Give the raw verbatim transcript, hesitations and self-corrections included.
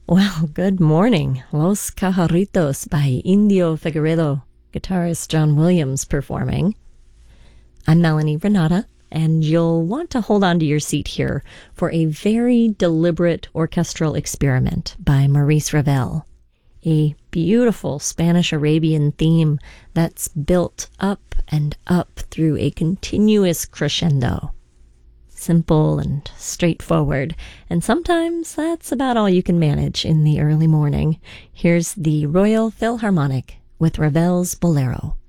Well, good morning. Los Cajaritos by Indio Figueredo, guitarist John Williams performing. I'm Melanie Renata, and you'll want to hold on to your seat here for a very deliberate orchestral experiment by Maurice Ravel, a beautiful Spanish-Arabian theme that's built up and up through a continuous crescendo. Simple and straightforward, and sometimes that's about all you can manage in the early morning. Here's the Royal Philharmonic with Ravel's Bolero.